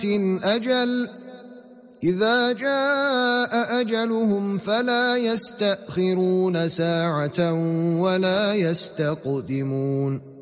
أجل إذا جاء أجلهم فلا يستأخرون ساعة ولا يستقدمون